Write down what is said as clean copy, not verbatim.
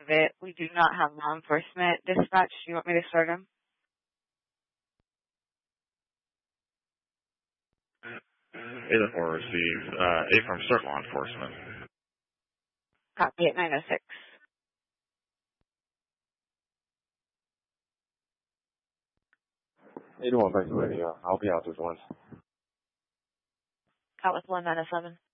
private. We do not have law enforcement dispatch. Do you want me to start them? Either or receive A from CERT law enforcement. Copy at 906. 821 back to radio. I'll be out this one. That was 1907.